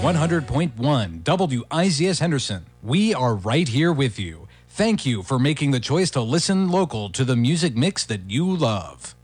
100.1 WIZS Henderson. We are right here with you. Thank you for making the choice to listen local to the music mix that you love.